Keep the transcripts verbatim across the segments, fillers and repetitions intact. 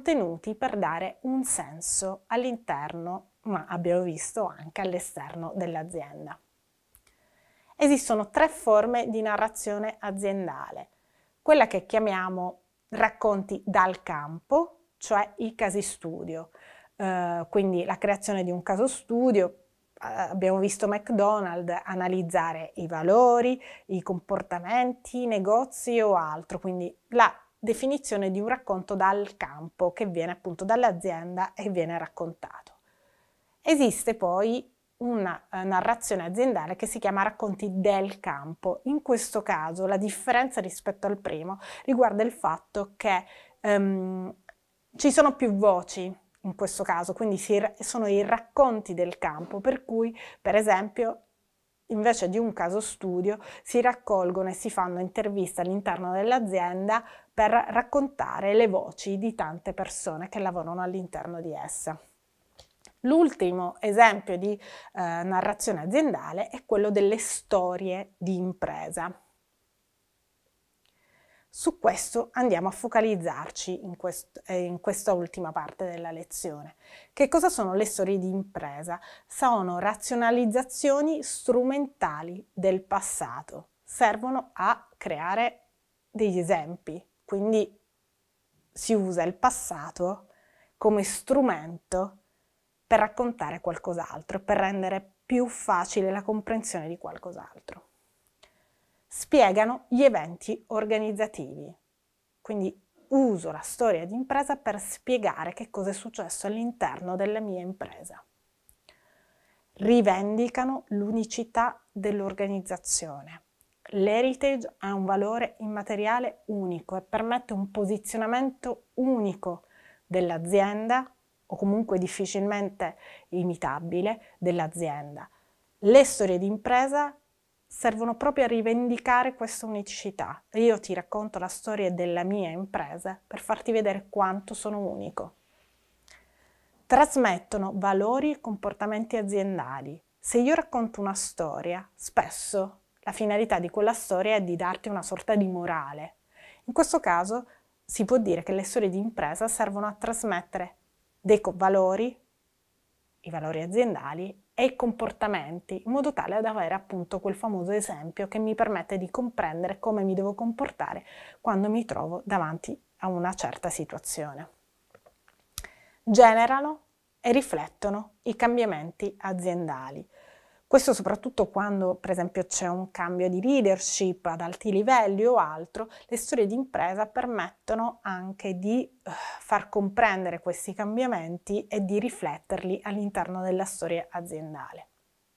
contenuti per dare un senso all'interno, ma abbiamo visto anche all'esterno dell'azienda. Esistono tre forme di narrazione aziendale. Quella che chiamiamo racconti dal campo, cioè i casi studio, eh, quindi la creazione di un caso studio. Eh, abbiamo visto McDonald's analizzare i valori, i comportamenti, i negozi o altro, quindi la definizione di un racconto dal campo che viene appunto dall'azienda e viene raccontato. Esiste poi una uh, narrazione aziendale che si chiama racconti del campo. In questo caso la differenza rispetto al primo riguarda il fatto che um, ci sono più voci in questo caso, quindi si, sono i racconti del campo, per cui per esempio invece di un caso studio si raccolgono e si fanno interviste all'interno dell'azienda per raccontare le voci di tante persone che lavorano all'interno di essa. L'ultimo esempio di eh, narrazione aziendale è quello delle storie di impresa. Su questo andiamo a focalizzarci in, quest- eh, in questa ultima parte della lezione. Che cosa sono le storie di impresa? Sono razionalizzazioni strumentali del passato. Servono a creare degli esempi, quindi si usa il passato come strumento per raccontare qualcos'altro, per rendere più facile la comprensione di qualcos'altro. Spiegano gli eventi organizzativi, quindi uso la storia di impresa per spiegare che cosa è successo all'interno della mia impresa. Rivendicano l'unicità dell'organizzazione. L'heritage ha un valore immateriale unico e permette un posizionamento unico dell'azienda o comunque difficilmente imitabile dell'azienda. Le storie di impresa servono proprio a rivendicare questa unicità. Io ti racconto la storia della mia impresa per farti vedere quanto sono unico. Trasmettono valori e comportamenti aziendali. Se io racconto una storia, spesso la finalità di quella storia è di darti una sorta di morale. In questo caso si può dire che le storie di impresa servono a trasmettere dei valori, i valori aziendali e i comportamenti, in modo tale da avere appunto quel famoso esempio che mi permette di comprendere come mi devo comportare quando mi trovo davanti a una certa situazione. Generano e riflettono i cambiamenti aziendali. Questo soprattutto quando, per esempio, c'è un cambio di leadership ad alti livelli o altro, le storie di impresa permettono anche di uh, far comprendere questi cambiamenti e di rifletterli all'interno della storia aziendale.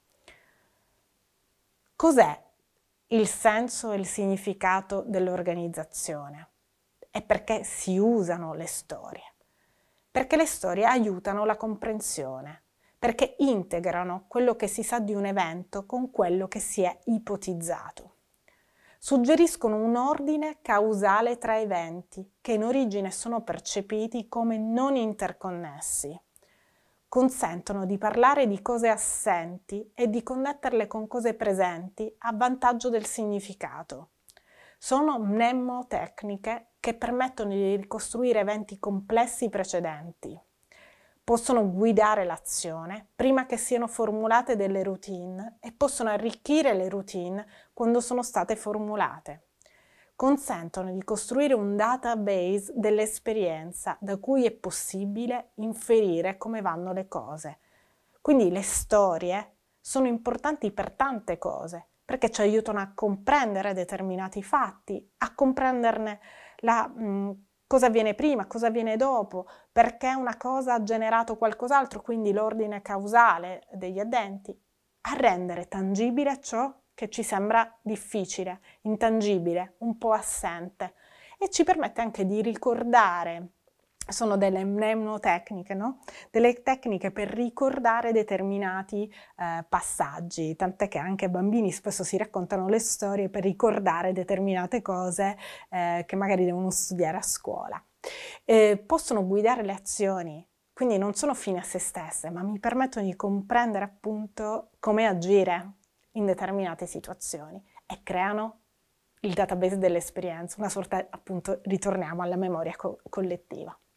Cos'è il senso e il significato dell'organizzazione? E perché si usano le storie? Perché le storie aiutano la comprensione, perché integrano quello che si sa di un evento con quello che si è ipotizzato. Suggeriscono un ordine causale tra eventi che in origine sono percepiti come non interconnessi. Consentono di parlare di cose assenti e di connetterle con cose presenti a vantaggio del significato. Sono mnemotecniche che permettono di ricostruire eventi complessi precedenti. Possono guidare l'azione prima che siano formulate delle routine e possono arricchire le routine quando sono state formulate. Consentono di costruire un database dell'esperienza da cui è possibile inferire come vanno le cose. Quindi le storie sono importanti per tante cose, perché ci aiutano a comprendere determinati fatti, a comprenderne la... Mh, cosa avviene prima, cosa avviene dopo, perché una cosa ha generato qualcos'altro, quindi l'ordine causale degli addenti, a rendere tangibile ciò che ci sembra difficile, intangibile, un po' assente, e ci permette anche di ricordare, sono delle mnemotecniche, no? Delle tecniche per ricordare determinati eh, passaggi, tant'è che anche ai bambini spesso si raccontano le storie per ricordare determinate cose eh, che magari devono studiare a scuola. Eh, possono guidare le azioni, quindi non sono fine a se stesse, ma mi permettono di comprendere appunto come agire in determinate situazioni e creano il database dell'esperienza, una sorta appunto, ritorniamo alla memoria co- collettiva.